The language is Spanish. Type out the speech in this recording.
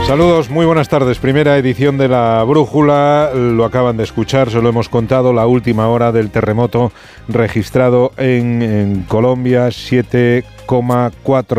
Saludos, muy buenas tardes. Primera edición de La Brújula. Lo acaban de escuchar, se lo hemos contado, la última hora del terremoto registrado en Colombia, 7,4